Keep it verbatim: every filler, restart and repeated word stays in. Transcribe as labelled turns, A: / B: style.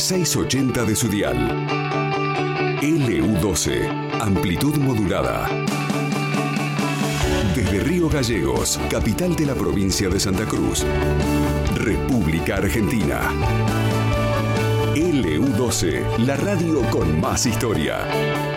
A: seiscientos ochenta de su dial. L U doce, amplitud modulada. Desde Río Gallegos, capital de la provincia de Santa Cruz, República Argentina. L U doce, la radio con más historia.